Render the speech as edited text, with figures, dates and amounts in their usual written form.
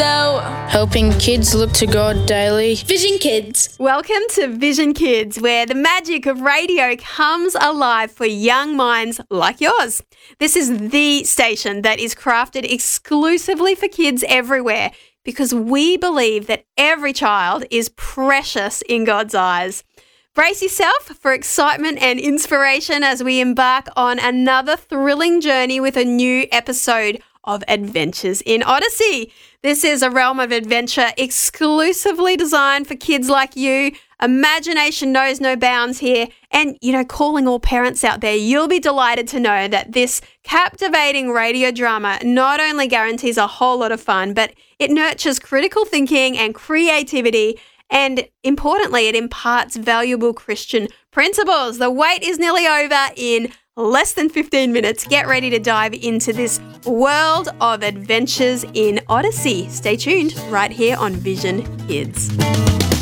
So, helping kids look to God daily. Vision Kids. Welcome to Vision Kids, where the magic of radio comes alive for young minds like yours. This is the station that is crafted exclusively for kids everywhere because we believe that every child is precious in God's eyes. Brace yourself for excitement and inspiration as we embark on another thrilling journey with a new episode of Adventures in Odyssey. This is a realm of adventure exclusively designed for kids like you. Imagination knows no bounds here. And, calling all parents out there, you'll be delighted to know that this captivating radio drama not only guarantees a whole lot of fun, but it nurtures critical thinking and creativity. And importantly, it imparts valuable Christian principles. The wait is nearly over. In less than 15 minutes, get ready to dive into this world of Adventures in Odyssey. Stay tuned right here on Vision Kids.